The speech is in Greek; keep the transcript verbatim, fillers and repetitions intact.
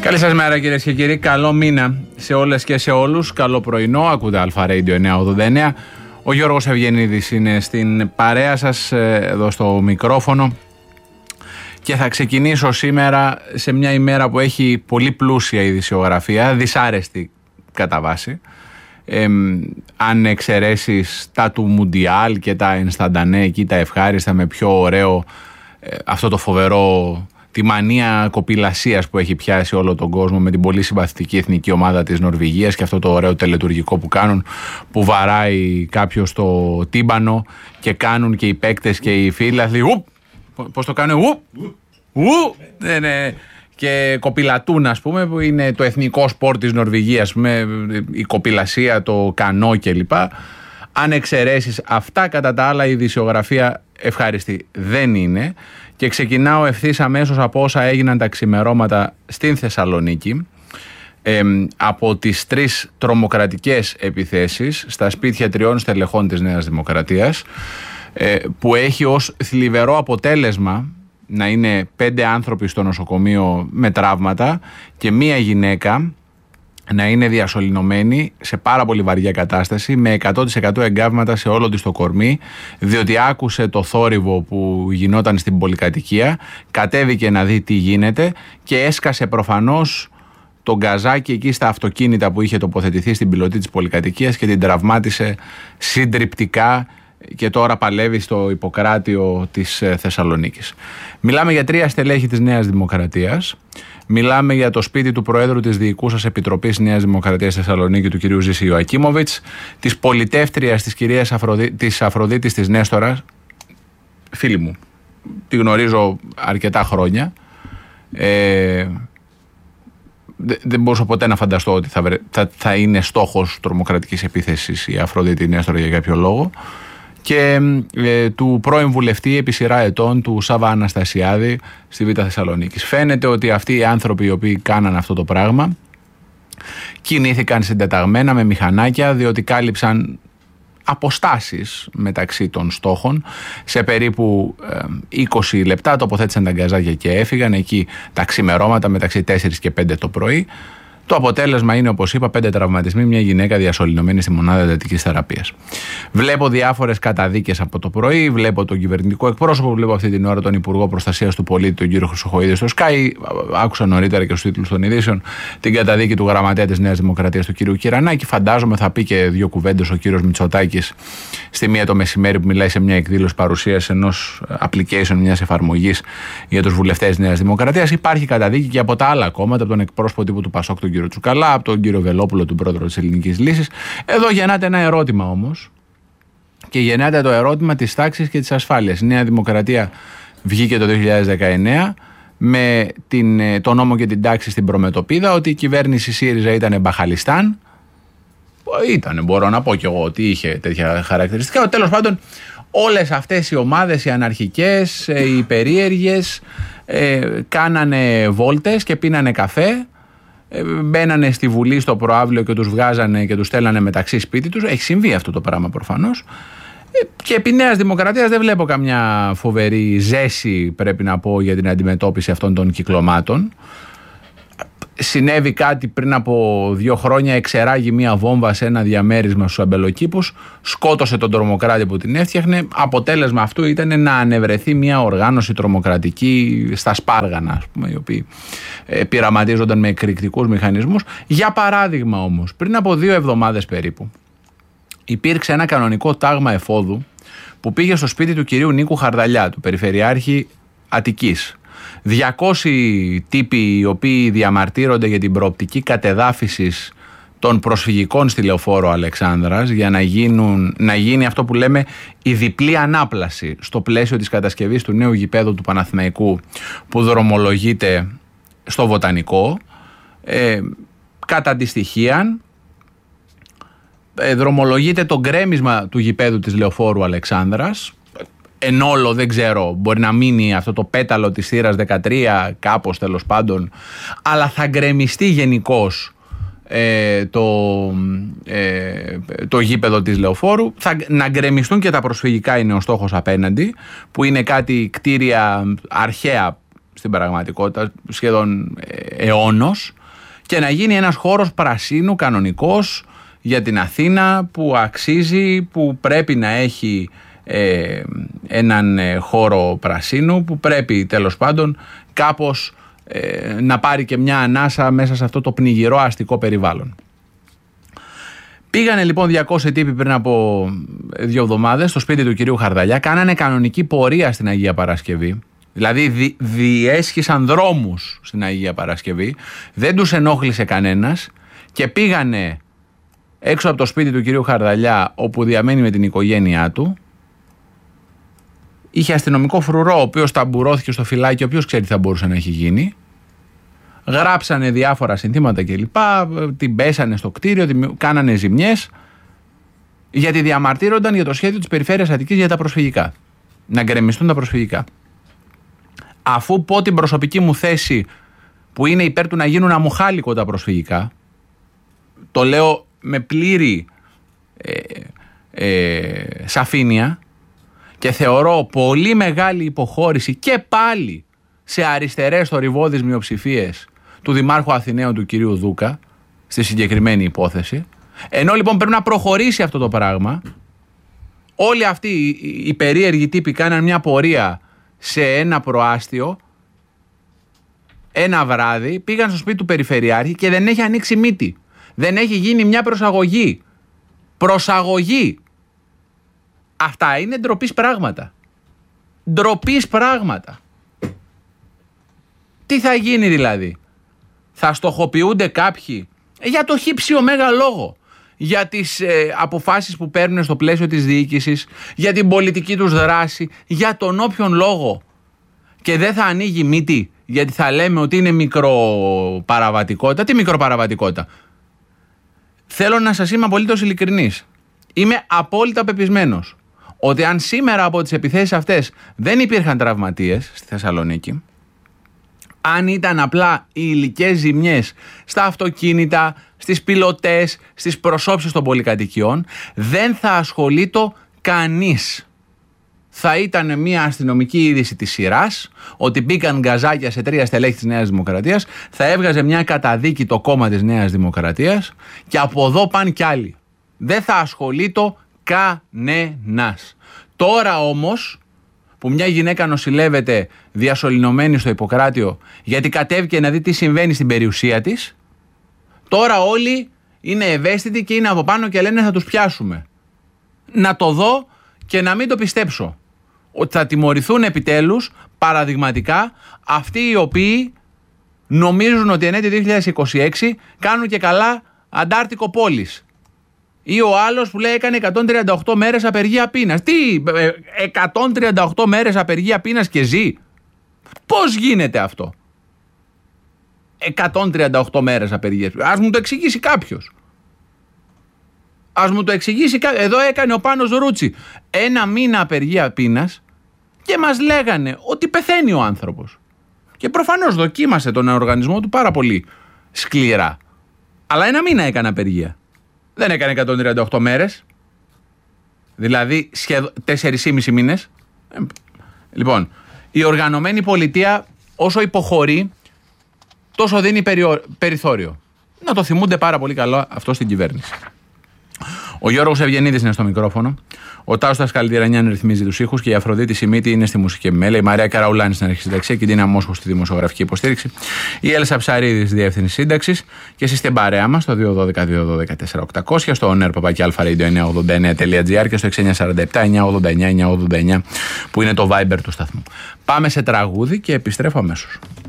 Καλή σας μέρα κυρίες και κύριοι, καλό μήνα σε όλες και σε όλους. Καλό πρωινό, ακούτε Αλφα Radio εννιακόσια ογδόντα εννέα. Ο Γιώργος Ευγενίδης είναι στην παρέα σας εδώ στο μικρόφωνο και θα ξεκινήσω σήμερα σε μια ημέρα που έχει πολύ πλούσια ειδησιογραφία, δυσάρεστη κατά βάση. Ε, αν εξαιρέσεις τα του Μουντιάλ και τα ενσταντανέ εκεί τα ευχάριστα με πιο ωραίο ε, αυτό το φοβερό, τη μανία κοπηλασίας που έχει πιάσει όλο τον κόσμο με την πολύ συμπαθητική εθνική ομάδα της Νορβηγίας και αυτό το ωραίο τελετουργικό που κάνουν, που βαράει κάποιος το τύμπανο και κάνουν και οι παίκτες και οι φίλαθλοι ου, πώς το κάνουν ου, ου, ναι, ναι. Και κοπηλατούν, ας πούμε, που είναι το εθνικό σπορ της Νορβηγίας, με η κοπηλασία, το κανό κλπ. Αν εξαιρέσεις αυτά, κατά τα άλλα η ειδησιογραφία ευχάριστη δεν είναι. Και ξεκινάω ευθύς αμέσως από όσα έγιναν τα ξημερώματα στην Θεσσαλονίκη, ε, από τις τρεις τρομοκρατικές επιθέσεις στα σπίτια τριών στελεχών της Νέας Δημοκρατίας, ε, που έχει ως θλιβερό αποτέλεσμα να είναι πέντε άνθρωποι στο νοσοκομείο με τραύματα και μία γυναίκα να είναι διασωληνωμένη σε πάρα πολύ βαριά κατάσταση με εκατό τοις εκατό εγκάβματα σε όλο της το κορμί, διότι άκουσε το θόρυβο που γινόταν στην πολυκατοικία, κατέβηκε να δει τι γίνεται και έσκασε προφανώς τον γκαζάκι εκεί στα αυτοκίνητα που είχε τοποθετηθεί στην πιλωτή της πολυκατοικίας και την τραυμάτισε συντριπτικά και τώρα παλεύει στο Ιπποκράτιο της Θεσσαλονίκης. Μιλάμε για τρία στελέχη της Νέας Δημοκρατίας. Μιλάμε για το σπίτι του Προέδρου της Διοικούσας Επιτροπής Νέας Δημοκρατίας Θεσσαλονίκη, του κυρίου Ζήση Ιωακίμοβιτς, της πολιτεύτριας της κυρίας Αφροδί... της Αφροδίτης της Νέστορας, φίλη μου, τη γνωρίζω αρκετά χρόνια. Ε... Δεν μπορούσα ποτέ να φανταστώ ότι θα, θα, θα είναι στόχος τρομοκρατικής επίθεσης η Αφροδίτη Νέστορα για κάποιο λόγο. Και ε, του πρώην βουλευτή επί σειρά ετών του Σάβα Αναστασιάδη στη Β' Θεσσαλονίκης. Φαίνεται ότι αυτοί οι άνθρωποι οι οποίοι κάναν αυτό το πράγμα κινήθηκαν συντεταγμένα με μηχανάκια, διότι κάλυψαν αποστάσεις μεταξύ των στόχων. Σε περίπου ε, είκοσι λεπτά τοποθέτησαν τα γκαζάκια και έφυγαν εκεί τα ξημερώματα μεταξύ τέσσερις και πέντε το πρωί. Το αποτέλεσμα είναι, όπως είπα, πέντε τραυματισμοί, μια γυναίκα διασωληνωμένη στη μονάδα εντατικής θεραπείας. Βλέπω διάφορες καταδίκες από το πρωί, βλέπω τον κυβερνητικό εκπρόσωπο, βλέπω αυτή την ώρα τον Υπουργό Προστασίας του Πολίτη, τον κύριο Χρυσοχοΐδη στο Sky. Άκουσα νωρίτερα και στους τίτλους των ειδήσεων την καταδίκη του γραμματέα της Νέας Δημοκρατίας, του κύριου Κυρανάκη. Φαντάζομαι θα πει και δύο κουβέντες ο κύριος Μητσοτάκης στη μία το μεσημέρι που μιλάει σε μια εκδήλωση παρουσίας ενός application, μιας εφαρμογής για τους βουλευτές της Νέας Δημοκρατίας. Υπάρχει καταδίκη και από τα άλλα κόμματα, από τον εκπρόσωπο τύπου του Πασόκ, τον κύριο Τσουκαλά, από τον κύριο Βελόπουλο, τον πρόεδρο της Ελληνικής Λύσης. Εδώ γεννάται ένα ερώτημα όμως, και γεννάται το ερώτημα της τάξης και της ασφάλειας. Η Νέα Δημοκρατία βγήκε το δύο χιλιάδες δεκαεννέα με την, το νόμο και την τάξη στην προμετωπίδα ότι η κυβέρνηση ΣΥΡΙΖΑ ήταν μπαχαλιστάν. Ήταν, μπορώ να πω κι εγώ ότι είχε τέτοια χαρακτηριστικά. Τέλος πάντων, όλες αυτές οι ομάδες, οι αναρχικές, οι περίεργες, ε, κάνανε βόλτες και πίνανε καφέ. Μπαίνανε στη Βουλή στο προαύλιο και τους βγάζανε και τους στέλνανε μεταξύ σπίτι τους. Έχει συμβεί αυτό το πράγμα προφανώς. Και επί Νέας Δημοκρατίας δεν βλέπω καμιά φοβερή ζέση, πρέπει να πω, για την αντιμετώπιση αυτών των κυκλωμάτων. Συνέβη κάτι πριν από δύο χρόνια, εξεράγει μία βόμβα σε ένα διαμέρισμα στους αμπελοκήπους, σκότωσε τον τρομοκράτη που την έφτιαχνε. Αποτέλεσμα αυτού ήταν να ανεβρεθεί μία οργάνωση τρομοκρατική στα Σπάργανα, ας πούμε, οι οποίοι ε, πειραματίζονταν με εκρηκτικούς μηχανισμούς. Για παράδειγμα όμως, πριν από δύο εβδομάδες περίπου, υπήρξε ένα κανονικό τάγμα εφόδου που πήγε στο σπίτι του κυρίου Νίκου Χαρδαλιά, του Περιφερειάρχη Αττικής. διακόσιοι τύποι οι οποίοι διαμαρτύρονται για την προοπτική κατεδάφισης των προσφυγικών στη Λεωφόρο Αλεξάνδρας για να, γίνουν, να γίνει αυτό που λέμε η διπλή ανάπλαση στο πλαίσιο της κατασκευής του νέου γηπέδου του Παναθηναϊκού που δρομολογείται στο Βοτανικό. Ε, κατά τη στοιχεία ε, δρομολογείται το γκρέμισμα του γηπέδου της Λεωφόρου Αλεξάνδρας. Εν όλο δεν ξέρω, μπορεί να μείνει αυτό το πέταλο της θύρας δεκατρία κάπως τέλος πάντων, αλλά θα γκρεμιστεί γενικώς ε, το, ε, το γήπεδο της Λεωφόρου. Θα, να γκρεμιστούν και τα προσφυγικά είναι ο στόχος απέναντι, που είναι κάτι κτίρια αρχαία στην πραγματικότητα, σχεδόν αιώνος. και να γίνει ένας χώρος πρασίνου κανονικός για την Αθήνα που αξίζει, που πρέπει να έχει ε, έναν ε, χώρο πρασίνου, που πρέπει τέλος πάντων κάπως ε, να πάρει και μια ανάσα μέσα σε αυτό το πνιγυρό αστικό περιβάλλον. Πήγανε λοιπόν διακόσιοι τύποι πριν από δύο εβδομάδες στο σπίτι του κυρίου Χαρδαλιά, κάνανε κανονική πορεία στην Αγία Παρασκευή, δηλαδή δι, διέσχισαν δρόμους στην Αγία Παρασκευή, δεν τους ενόχλησε κανένας και πήγανε έξω από το σπίτι του κυρίου Χαρδαλιά, όπου διαμένει με την οικογένειά του. Είχε αστυνομικό φρουρό, ο οποίος ταμπουρώθηκε στο φυλάκι, ο οποίος ξέρει τι θα μπορούσε να έχει γίνει. Γράψανε διάφορα συνθήματα κλπ. Την πέσανε στο κτίριο, κάνανε ζημιές, γιατί διαμαρτύρονταν για το σχέδιο της Περιφέρειας Αττικής για τα προσφυγικά. Να γκρεμιστούν τα προσφυγικά. Αφού πω την προσωπική μου θέση, που είναι υπέρ του να γίνουν αμουχάλικο τα προσφυγικά, το λέω με πλήρη ε, ε, σαφήνεια, και θεωρώ πολύ μεγάλη υποχώρηση και πάλι σε αριστερές θορυβώδεις μειοψηφίες του Δημάρχου Αθηναίων του κυρίου Δούκα στη συγκεκριμένη υπόθεση. Ενώ λοιπόν πρέπει να προχωρήσει αυτό το πράγμα, όλοι αυτοί οι περίεργοι τύποι κάναν μια πορεία σε ένα προάστιο ένα βράδυ, πήγαν στο σπίτι του Περιφερειάρχη και δεν έχει ανοίξει μύτη. Δεν έχει γίνει μια προσαγωγή. Προσαγωγή. Αυτά είναι ντροπής πράγματα. Ντροπής πράγματα. Τι θα γίνει δηλαδή? Θα στοχοποιούνται κάποιοι για το χύψιο μέγα λόγο, για τις ε, αποφάσεις που παίρνουν στο πλαίσιο της διοίκησης, για την πολιτική τους δράση, για τον όποιον λόγο, και δεν θα ανοίγει μύτη γιατί θα λέμε ότι είναι μικροπαραβατικότητα? Τι μικροπαραβατικότητα? Θέλω να σας είμαι απολύτως ειλικρινής. Είμαι απόλυτα πεπισμένος ότι αν σήμερα από τις επιθέσεις αυτές δεν υπήρχαν τραυματίες στη Θεσσαλονίκη, αν ήταν απλά οι υλικές ζημιές στα αυτοκίνητα, στις πιλωτές, στις προσώψεις των πολυκατοικιών, δεν θα ασχολείτο κανείς. Θα ήταν μια αστυνομική είδηση της σειράς, ότι μπήκαν γκαζάκια σε τρία στελέχη της Νέας Δημοκρατίας, θα έβγαζε μια καταδίκη το κόμμα της Νέας Δημοκρατίας και από εδώ πάνε κι άλλοι. Δεν θα ασχολείτο κανένας. Τώρα όμως, που μια γυναίκα νοσηλεύεται διασωληνωμένη στο Ιπποκράτιο γιατί κατέβηκε να δει τι συμβαίνει στην περιουσία της, τώρα όλοι είναι ευαίσθητοι και είναι από πάνω και λένε θα τους πιάσουμε. Να το δω και να μην το πιστέψω. Ότι θα τιμωρηθούν επιτέλους παραδειγματικά αυτοί οι οποίοι νομίζουν ότι εν έτη δύο χιλιάδες είκοσι έξι κάνουν και καλά Αντάρτικο πόλης. Ή ο άλλος που λέει έκανε εκατόν τριάντα οκτώ μέρες απεργία πείνας. Τι, εκατόν τριάντα οκτώ μέρες απεργία πείνας και ζει? Πώς γίνεται αυτό? εκατόν τριάντα οκτώ μέρες απεργία πείνας. Ας μου το εξηγήσει κάποιος. Ας μου το εξηγήσει κάποιος. Εδώ έκανε ο Πάνος Ρούτσι ένα μήνα απεργία πείνας και μας λέγανε ότι πεθαίνει ο άνθρωπος. Και προφανώς δοκίμασε τον οργανισμό του πάρα πολύ σκληρά. Αλλά ένα μήνα έκανε απεργία. Δεν έκανε εκατόν τριάντα οκτώ μέρες. Δηλαδή σχεδόν τέσσερις και μισό μήνες. Λοιπόν, η οργανωμένη πολιτεία όσο υποχωρεί, τόσο δίνει περιο... περιθώριο. Να το θυμούνται πάρα πολύ καλά αυτό στην κυβέρνηση. Ο Γιώργος Ευγενίδης είναι στο μικρόφωνο. Ο Τάος Καλλιτηρανιάν ρυθμίζει τους ήχους και η Αφροδίτη Σιμίτη είναι στη μουσική επιμέλεια. Η Μαρία Καραουλάνη στην αρχισυνταξία και η Ντίνα Μόσχου στη δημοσιογραφική υποστήριξη. Η Έλσα Ψαρίδη στη διεύθυνση σύνταξης. Και εσείς στην παρέα μας στο δύο ένα δύο δύο ένα δύο τέσσερα οκτακόσια, στο ονέρ παπάκι αλφαρέιντιο εννιά ογδόντα εννιά τελεία τζι άρ και στο έξι εννιά τέσσερα επτά εννιά ογδόντα εννιά εννιά ογδόντα εννιά που είναι το Viber του σταθμού. Πάμε σε τραγούδι και επιστρέφω αμέσως.